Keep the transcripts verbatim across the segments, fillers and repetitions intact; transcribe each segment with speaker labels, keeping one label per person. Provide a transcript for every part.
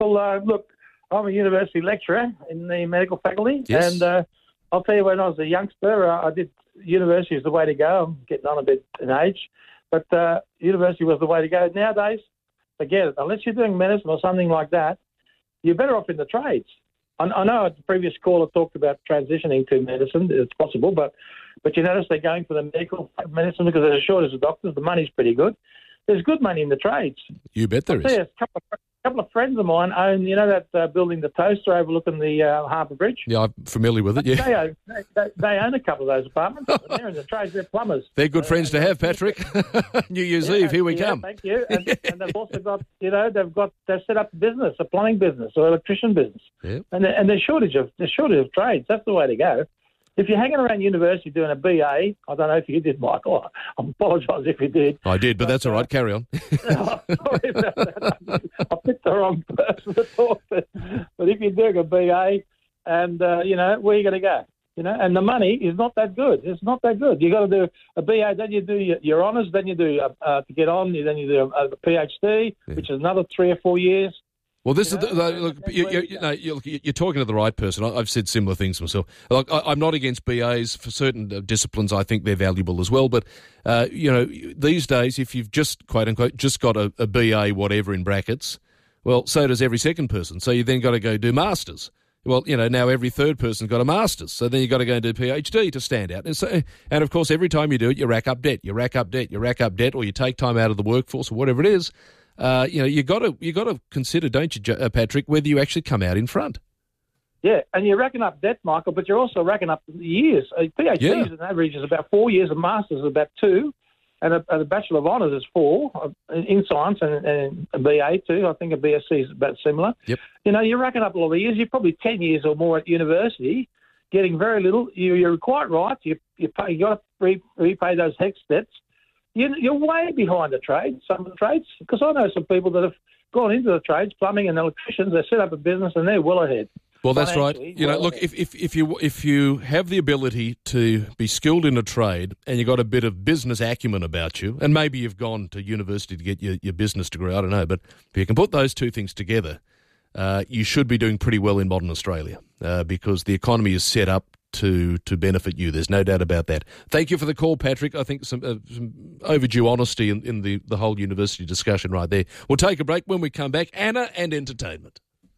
Speaker 1: Well, uh, look, I'm a university lecturer in the medical faculty,
Speaker 2: Yes.
Speaker 1: and uh, I'll tell you, when I was a youngster, uh, I did university was the way to go. I'm getting on a bit in age, but uh, university was the way to go. Nowadays, forget it. Unless you're doing medicine or something like that, you're better off in the trades. I, I know the previous caller talked about transitioning to medicine. It's possible, but but you notice they're going for the medical medicine because there's a shortage of doctors. The money's pretty good. There's good money in the trades.
Speaker 2: You bet there
Speaker 1: I'll tell
Speaker 2: is.
Speaker 1: you, a couple of, a couple of friends of mine own, you know, that uh, building, the Toaster overlooking the uh, Harbour Bridge.
Speaker 2: Yeah, I'm familiar with it, yeah.
Speaker 1: They own, they, they own a couple of those apartments. They're in the trades. They're plumbers.
Speaker 2: They're good
Speaker 1: Uh,
Speaker 2: friends to have, Patrick. New Year's
Speaker 1: yeah,
Speaker 2: Eve, here we
Speaker 1: yeah,
Speaker 2: come.
Speaker 1: Thank you. And, and they've also got, you know, they've got they've set up a business, a plumbing business or electrician business.
Speaker 2: Yeah.
Speaker 1: And there- and there's shortage of there's shortage of trades. That's the way to go. If you're hanging around university doing a B A, I don't know if you did, Michael. I apologise if you did.
Speaker 2: I did, but that's all right. Carry on.
Speaker 1: Oh, sorry about that. I picked the wrong person to talk to. But if you're doing a B A, and uh, you know, where are you going to go? You know, and the money is not that good. It's not that good. You got to do a B A, then you do your, your honours, then you do uh, uh, to get on, then you do a, a PhD,
Speaker 2: Yeah.
Speaker 1: which is another three or four years.
Speaker 2: Well, this
Speaker 1: You
Speaker 2: is the,
Speaker 1: know,
Speaker 2: the, look.
Speaker 1: that's
Speaker 2: You,
Speaker 1: where
Speaker 2: you,
Speaker 1: we
Speaker 2: you
Speaker 1: go.
Speaker 2: know, you're, you're talking to the right person. I- I've said similar things myself. Look, I, I'm not against B As for certain uh, disciplines. I think they're valuable as well. But uh, you know, these days, if you've just quote unquote just got a, a B A, whatever in brackets, well, so does every second person. So you then got to go do masters. Well, you know, now every third person's got a master's. So then you've got to go and do a PhD to stand out. And so, and of course, every time you do it, you rack up debt. You rack up debt. You rack up debt, or you take time out of the workforce, or whatever it is. Uh, you know, you got to you got to consider, don't you, Jo- uh, Patrick, whether you actually come out in front.
Speaker 1: Yeah, and you're racking up debt, Michael, but you're also racking up years. A PhD
Speaker 2: Yeah.
Speaker 1: is an average is about four years, a master's is about two, and a, a Bachelor of Honours is four uh, in science, and, and a B A too. I think a B S c is about similar.
Speaker 2: Yep.
Speaker 1: You know, you're racking up a lot of years. You're probably ten years or more at university, getting very little. You, you're quite right. You you, pay, you got to re, repay those HECS debts. You, you're way behind the trades, some of the trades, because I know some people that have gone into the trades, plumbing and electricians. They set up a business and they're well ahead.
Speaker 2: Well, that's right.
Speaker 1: Financially,
Speaker 2: You know,
Speaker 1: well
Speaker 2: look,
Speaker 1: ahead.
Speaker 2: if, if, if you if you have the ability to be skilled in a trade and you've got a bit of business acumen about you, and maybe you've gone to university to get your, your business degree, I don't know, but if you can put those two things together, uh, you should be doing pretty well in modern Australia uh, because the economy is set up to to benefit you. There's no doubt about that. Thank you for the call, Patrick. I think some, uh, some overdue honesty in, in the, the whole university discussion right there. We'll take a break. When we come back, Anna and entertainment.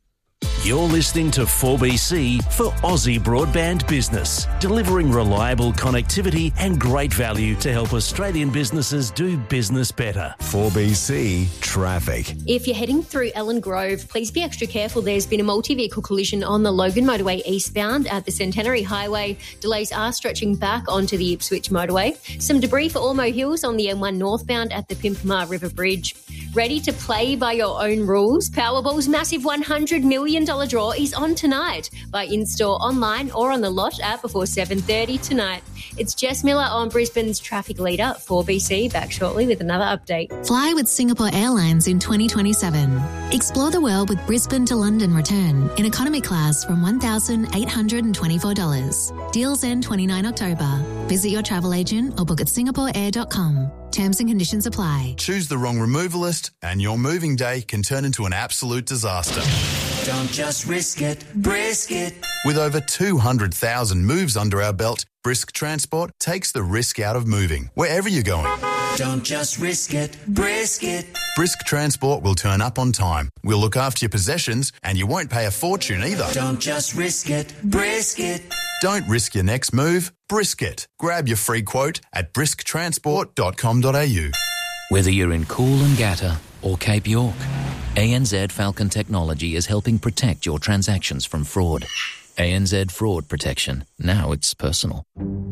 Speaker 3: You're listening to four B C for Aussie Broadband Business, delivering reliable connectivity and great value to help Australian businesses do business better.
Speaker 4: four B C Traffic.
Speaker 5: If you're heading through Ellen Grove, please be extra careful. There's been a multi-vehicle collision on the Logan Motorway eastbound at the Centenary Highway. Delays are stretching back onto the Ipswich Motorway. Some debris for Ormo Hills on the M one northbound at the Pimpama River Bridge. Ready to play by your own rules? Powerball's massive one hundred million dollars draw is on tonight. Buy in-store, online or on the Lot app before seven thirty tonight. It's Jess Miller on Brisbane's traffic leader, four B C, back shortly with another update.
Speaker 6: Fly with Singapore Airlines in twenty twenty-seven. Explore the world with Brisbane to London return in economy class from one thousand eight hundred twenty-four dollars. Deals end the twenty-ninth of October. Visit your travel agent or book at singapore air dot com. Terms and conditions apply.
Speaker 4: Choose the wrong removalist and your moving day can turn into an absolute disaster.
Speaker 7: Don't just risk it, brisk it.
Speaker 4: With over two hundred thousand moves under our belt, Brisk Transport takes the risk out of moving, wherever you're going.
Speaker 7: Don't just risk it, brisk it.
Speaker 4: Brisk Transport will turn up on time. We'll look after your possessions and you won't pay a fortune either.
Speaker 7: Don't just risk it, brisk it.
Speaker 4: Don't risk your next move, brisk it. Grab your free quote at brisk transport dot com dot a u.
Speaker 8: Whether you're in Coolangatta or Cape York, A N Z Falcon Technology is helping protect your transactions from fraud. A N Z Fraud Protection. Now it's personal.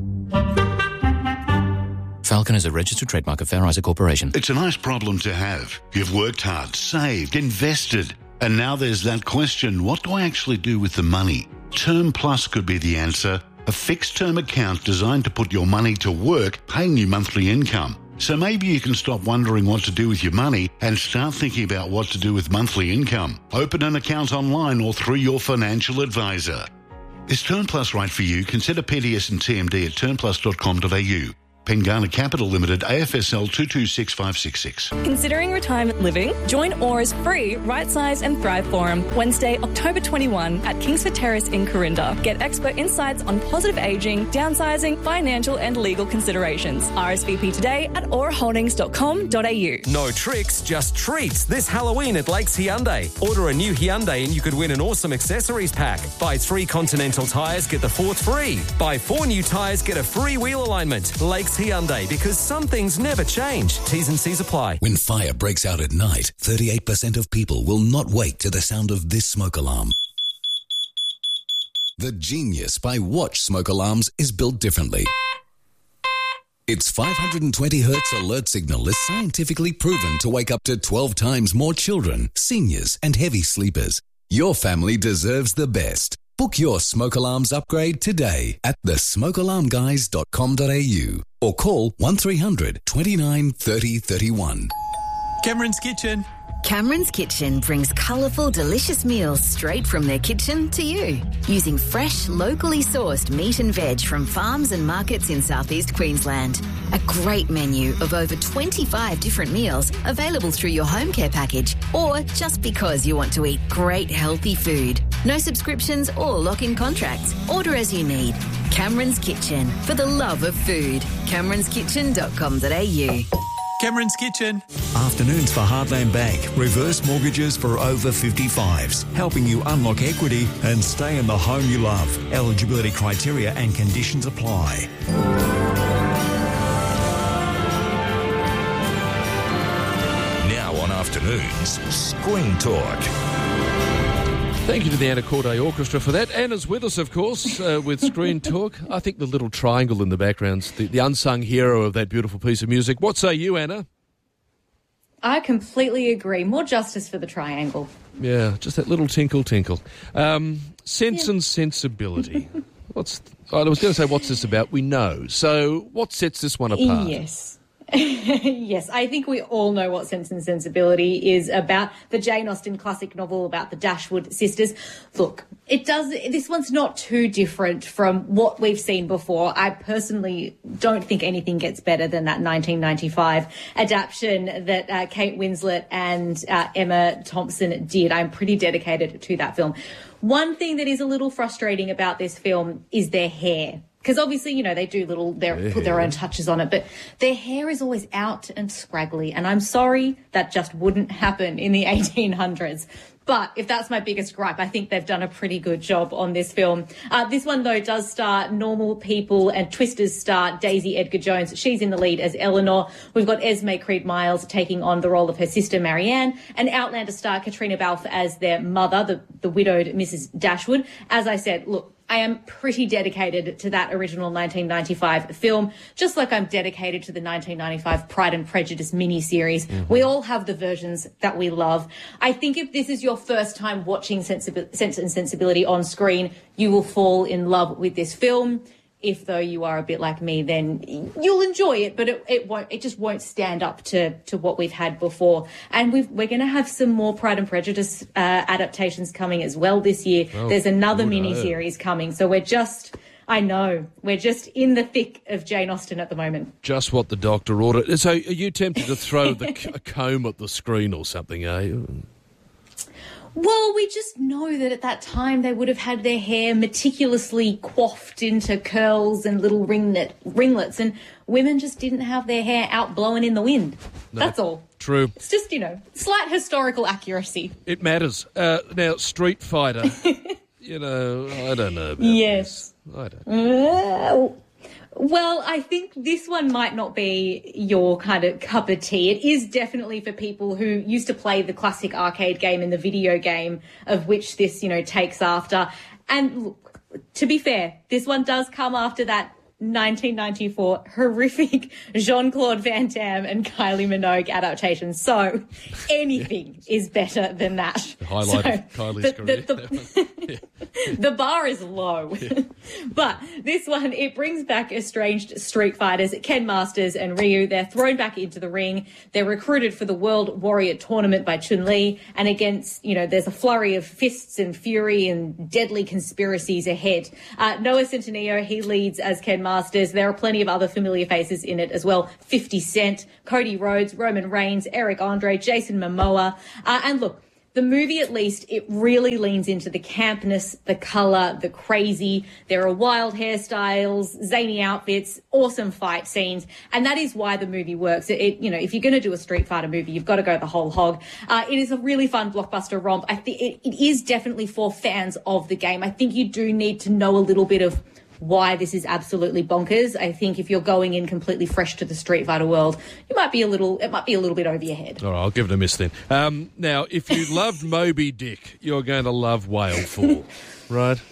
Speaker 8: Falcon is a registered trademark of Fair Isaac Corporation.
Speaker 9: It's a nice problem to have. You've worked hard, saved, invested, and now there's that question, what do I actually do with the money? Term Plus could be the answer. A fixed-term account designed to put your money to work, paying you monthly income. So maybe you can stop wondering what to do with your money and start thinking about what to do with monthly income. Open an account online or through your financial advisor. Is Term Plus right for you? Consider P D S and T M D at term plus dot com dot a u. Pengana Capital Limited, A F S L two two six five six six.
Speaker 10: Considering retirement living? Join Aura's free Right Size and Thrive Forum, Wednesday, October twenty-first at Kingsford Terrace in Corinda. Get expert insights on positive ageing, downsizing, financial and legal considerations. R S V P today at aura holdings dot com dot a u.
Speaker 11: No tricks, just treats this Halloween at Lakes Hyundai. Order a new Hyundai and you could win an awesome accessories pack. Buy three Continental tyres, get the fourth free. Buy four new tyres, get a free wheel alignment. Lakes Hyundai, because some things never change. T's and C's apply.
Speaker 12: When fire breaks out at night, thirty-eight percent of people will not wake to the sound of this smoke alarm. The genius by Watch Smoke Alarms is built differently. Its five hundred twenty hertz alert signal is scientifically proven to wake up to twelve times more children, seniors, and heavy sleepers. Your family deserves the best. Book your smoke alarms upgrade today at the smoke alarm guys dot com dot a u or call one three hundred twenty-nine thirty thirty-one.
Speaker 13: Cameron's Kitchen.
Speaker 14: Cameron's Kitchen brings colourful, delicious meals straight from their kitchen to you. Using fresh, locally sourced meat and veg from farms and markets in southeast Queensland. A great menu of over twenty-five different meals available through your home care package or just because you want to eat great healthy food. No subscriptions or lock-in contracts. Order as you need. Cameron's Kitchen, for the love of food. camerons kitchen dot com dot a u.
Speaker 13: Cameron's Kitchen.
Speaker 15: Afternoons for Heartland Bank. Reverse mortgages for over fifty-fives. Helping you unlock equity and stay in the home you love. Eligibility criteria and conditions apply.
Speaker 16: Now on Afternoons, Screen Talk.
Speaker 2: Thank you to the Anna Corday Orchestra for that. Anna's with us, of course, uh, with Screen Talk. I think the little triangle in the background's the, the unsung hero of that beautiful piece of music. What say you, Anna?
Speaker 17: I completely agree. More justice for the triangle.
Speaker 2: Yeah, just that little tinkle tinkle. Um, sense yeah. and Sensibility. What's? I was going to say, what's this about? We know. So what sets this one apart?
Speaker 17: Yes. Yes, I think we all know what Sense and Sensibility is about. The Jane Austen classic novel about the Dashwood sisters. Look, it does. This one's not too different from what we've seen before. I personally don't think anything gets better than that nineteen ninety-five adaptation that uh, Kate Winslet and uh, Emma Thompson did. I'm pretty dedicated to that film. One thing that is a little frustrating about this film is their hair. Because obviously, you know, they do little, they put their own touches on it, but their hair is always out and scraggly. And I'm sorry, that just wouldn't happen in the eighteen hundreds. But if that's my biggest gripe, I think they've done a pretty good job on this film. Uh, this one, though, does star normal people, and Twisters star Daisy Edgar Jones. She's in the lead as Eleanor. We've got Esme Creed Miles taking on the role of her sister Marianne, and Outlander star Katrina Balfe as their mother, the, the widowed Missus Dashwood. As I said, look, I am pretty dedicated to that original nineteen ninety-five film, just like I'm dedicated to the nineteen ninety-five Pride and Prejudice miniseries. Mm-hmm. We all have the versions that we love. I think if this is your first time watching Sensibi- Sense and Sensibility on screen, you will fall in love with this film. If, though, you are a bit like me, then you'll enjoy it, but it, it won't. It just won't stand up to, to what we've had before. And we've, we're going to have some more Pride and Prejudice uh, adaptations coming as well this year. Oh, There's another mini-series coming. So we're just, I know, we're just in the thick of Jane Austen at the moment.
Speaker 2: Just what the doctor ordered. So are you tempted to throw the a comb at the screen or something, are you?
Speaker 17: Well, we just know that at that time they would have had their hair meticulously coiffed into curls and little ringlet, ringlets, and women just didn't have their hair out blowing in the wind. No, that's all.
Speaker 2: True.
Speaker 17: It's just, you know, slight historical accuracy.
Speaker 2: It matters. Uh, now, Street Fighter, you know, I don't know about
Speaker 17: yes.
Speaker 2: this. I don't
Speaker 17: know. Uh, Well, I think this one might not be your kind of cup of tea. It is definitely for people who used to play the classic arcade game and the video game of which this, you know, takes after. And look, to be fair, this one does come after that nineteen ninety-four horrific Jean-Claude Van Damme and Kylie Minogue adaptation. So anything is better than that.
Speaker 2: The highlight so, of Kylie's
Speaker 17: the,
Speaker 2: career.
Speaker 17: The, the, The bar is low. Yeah. But this one, it brings back estranged street fighters, Ken Masters and Ryu. They're thrown back into the ring. They're recruited for the World Warrior Tournament by Chun-Li. And against, you know, there's a flurry of fists and fury and deadly conspiracies ahead. Uh, Noah Centineo, he leads as Ken Masters. There are plenty of other familiar faces in it as well. fifty Cent, Cody Rhodes, Roman Reigns, Eric Andre, Jason Momoa. Uh, and look, the movie, at least, it really leans into the campness, the colour, the crazy. There are wild hairstyles, zany outfits, awesome fight scenes, and that is why the movie works. It, it you know, if you're going to do a Street Fighter movie, you've got to go the whole hog. Uh, it is a really fun blockbuster romp. I think it, it is definitely for fans of the game. I think you do need to know a little bit of why this is absolutely bonkers. I think if you're going in completely fresh to the Street Fighter world, you might be a little, it might be a little bit over your head.
Speaker 2: All right, I'll give it a miss then. Um, now, if you loved Moby Dick, you're going to love Whale Fall, right?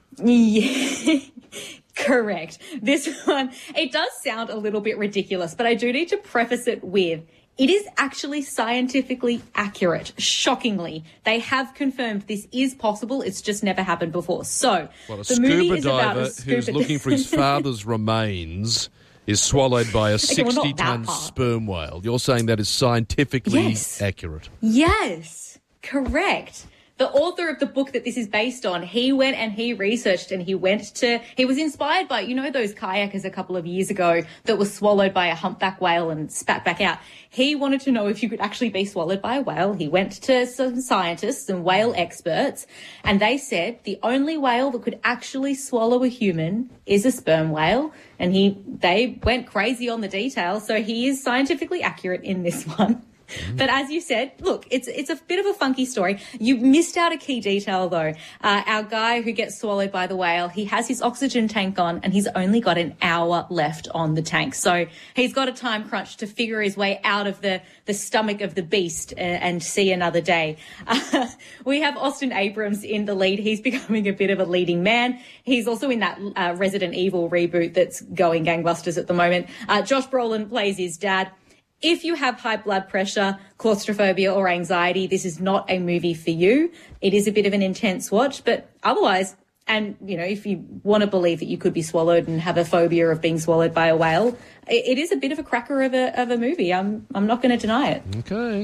Speaker 17: Yeah. Correct. This one, it does sound a little bit ridiculous, but I do need to preface it with, it is actually scientifically accurate. Shockingly, they have confirmed this is possible. It's just never happened before. So,
Speaker 2: well, a
Speaker 17: the
Speaker 2: scuba
Speaker 17: movie is about
Speaker 2: diver
Speaker 17: a scuba
Speaker 2: who's looking for his father's remains is swallowed by a
Speaker 17: Okay, well, not that
Speaker 2: sixty-ton
Speaker 17: far.
Speaker 2: sperm whale. You're saying that is scientifically
Speaker 17: Yes.
Speaker 2: accurate?
Speaker 17: Yes, correct. The author of the book that this is based on, he went and he researched and he went to, he was inspired by, you know, those kayakers a couple of years ago that were swallowed by a humpback whale and spat back out. He wanted to know if you could actually be swallowed by a whale. He went to some scientists and whale experts, and they said the only whale that could actually swallow a human is a sperm whale. And he, they went crazy on the details. So he is scientifically accurate in this one. But as you said, look, it's it's a bit of a funky story. You missed out a key detail, though. Uh, our guy who gets swallowed by the whale, he has his oxygen tank on and he's only got an hour left on the tank. So he's got a time crunch to figure his way out of the, the stomach of the beast and, and see another day. Uh, we have Austin Abrams in the lead. He's becoming a bit of a leading man. He's also in that uh, Resident Evil reboot that's going gangbusters at the moment. Uh, Josh Brolin plays his dad. If you have high blood pressure, claustrophobia or anxiety, this is not a movie for you. It is a bit of an intense watch, but otherwise, and, you know, if you want to believe that you could be swallowed and have a phobia of being swallowed by a whale, it, it is a bit of a cracker of a, of a movie. I'm, I'm not going to deny it.
Speaker 2: Okay.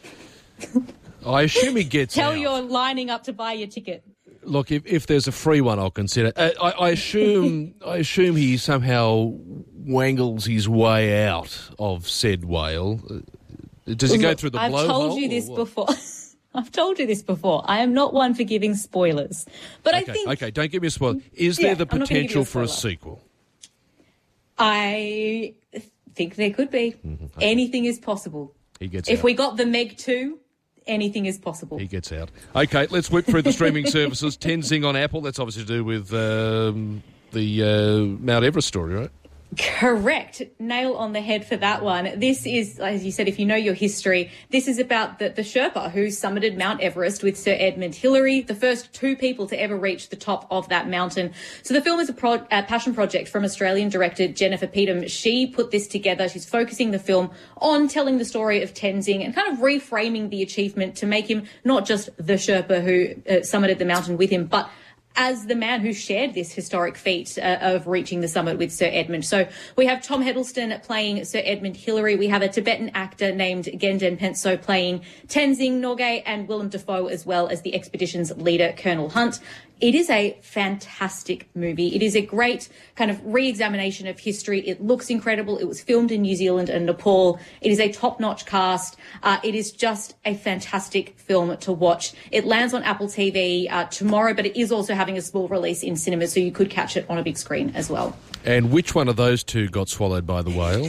Speaker 2: I assume he gets
Speaker 17: Tell
Speaker 2: out.
Speaker 17: you're lining up to buy your ticket.
Speaker 2: Look, if, if there's a free one, I'll consider. Uh, I, I assume I assume he somehow wangles his way out of said whale. Uh, Does he go
Speaker 17: Look,
Speaker 2: through the
Speaker 17: I've
Speaker 2: blowhole?
Speaker 17: told you this before. I've told you this before. I am not one for giving spoilers. But
Speaker 2: okay,
Speaker 17: I think...
Speaker 2: okay, don't give me a spoiler. Is
Speaker 17: Yeah,
Speaker 2: there the
Speaker 17: I'm not gonna give you
Speaker 2: potential
Speaker 17: a
Speaker 2: for a
Speaker 17: spoiler.
Speaker 2: sequel?
Speaker 17: I think there could be.
Speaker 2: Mm-hmm.
Speaker 17: Anything is possible.
Speaker 2: He gets
Speaker 17: If
Speaker 2: out.
Speaker 17: we got the Meg two, anything is possible.
Speaker 2: He gets out. Okay, let's whip through the streaming services. Tenzing on Apple. That's obviously to do with um, the uh, Mount Everest story, right?
Speaker 17: Correct. Nail on the head for that one. This is, as you said, if you know your history, this is about the, the Sherpa who summited Mount Everest with Sir Edmund Hillary, the first two people to ever reach the top of that mountain. So the film is a, pro, a passion project from Australian director Jennifer Peetham. She put this together. She's focusing the film on telling the story of Tenzing and kind of reframing the achievement to make him not just the Sherpa who uh, summited the mountain with him, but as the man who shared this historic feat uh, of reaching the summit with Sir Edmund. So we have Tom Hiddleston playing Sir Edmund Hillary. We have a Tibetan actor named Gendon Penso playing Tenzing Norgay, and Willem Dafoe as well as the expedition's leader, Colonel Hunt. It is a fantastic movie. It is a great kind of re-examination of history. It looks incredible. It was filmed in New Zealand and Nepal. It is a top-notch cast. Uh, it is just a fantastic film to watch. It lands on Apple T V uh, tomorrow, but it is also having a small release in cinemas, so you could catch it on a big screen as well.
Speaker 2: And which one of those two got swallowed by the whale?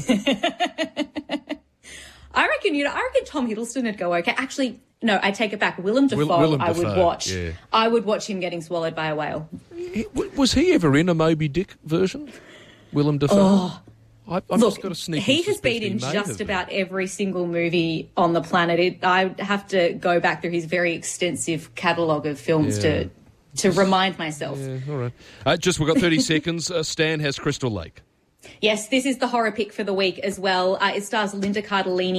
Speaker 17: I reckon, you know, I reckon Tom Hiddleston would go okay. Actually, no, I take it back. Willem Dafoe,
Speaker 2: Will- Willem
Speaker 17: I would
Speaker 2: Dafoe,
Speaker 17: watch.
Speaker 2: yeah.
Speaker 17: I would watch him getting swallowed by a whale.
Speaker 2: He- was he ever in a Moby Dick version? Willem Dafoe?
Speaker 17: Oh.
Speaker 2: I, I've
Speaker 17: Look,
Speaker 2: just got a sneaky
Speaker 17: he has been
Speaker 2: suspicion
Speaker 17: in
Speaker 2: he may
Speaker 17: just
Speaker 2: have been.
Speaker 17: about every single movie on the planet. It, I have to go back through his very extensive catalogue of films
Speaker 2: Yeah.
Speaker 17: to to remind myself.
Speaker 2: Yeah, all right. Uh, just, we've got thirty seconds. Uh, Stan has Crystal Lake.
Speaker 17: Yes, this is the horror pick for the week as well. Uh, it stars Linda Cardellini.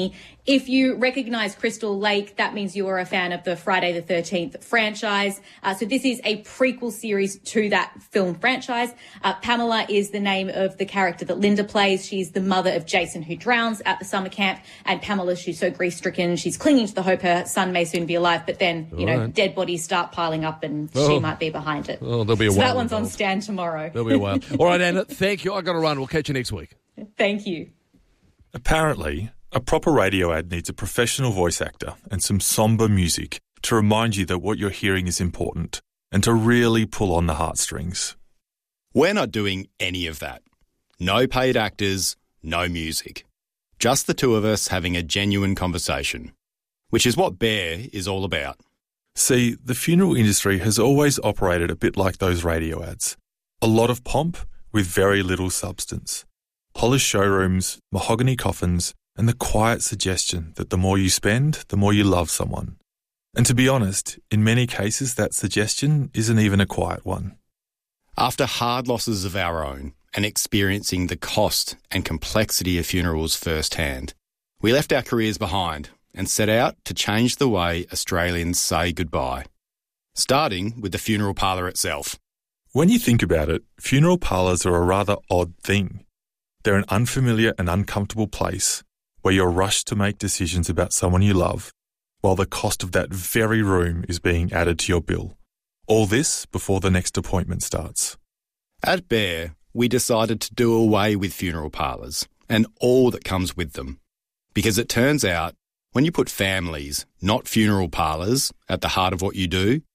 Speaker 17: If you recognise Crystal Lake, that means you are a fan of the Friday the thirteenth franchise. Uh, so this is a prequel series to that film franchise. Uh, Pamela is the name of the character that Linda plays. She's the mother of Jason, who drowns at the summer camp. And Pamela, she's so grief-stricken, she's clinging to the hope her son may soon be alive. But then, you
Speaker 2: All
Speaker 17: know,
Speaker 2: right.
Speaker 17: dead bodies start piling up and
Speaker 2: Oh.
Speaker 17: she might be behind it.
Speaker 2: Oh, there'll be a
Speaker 17: so
Speaker 2: while
Speaker 17: that one's on
Speaker 2: involved.
Speaker 17: stand tomorrow.
Speaker 2: There'll be a while. All right, Anna, thank you. I've got to run. We'll catch you next week.
Speaker 17: Thank you.
Speaker 18: Apparently, a proper radio ad needs a professional voice actor and some somber music to remind you that what you're hearing is important and to really pull on the heartstrings.
Speaker 19: We're not doing any of that. No paid actors, no music. Just the two of us having a genuine conversation, which is what Bear is all about.
Speaker 18: See, the funeral industry has always operated a bit like those radio ads. A lot of pomp with very little substance. Polished showrooms, mahogany coffins, and the quiet suggestion that the more you spend, the more you love someone. And to be honest, in many cases that suggestion isn't even a quiet one.
Speaker 19: After hard losses of our own and experiencing the cost and complexity of funerals firsthand, we left our careers behind and set out to change the way Australians say goodbye, starting with the funeral parlour itself.
Speaker 18: When you think about it, funeral parlours are a rather odd thing. They're an unfamiliar and uncomfortable place where you're rushed to make decisions about someone you love, while the cost of that very room is being added to your bill. All this before the next appointment starts.
Speaker 19: At Bear, we decided to do away with funeral parlours and all that comes with them. Because it turns out, when you put families, not funeral parlours, at the heart of what you do,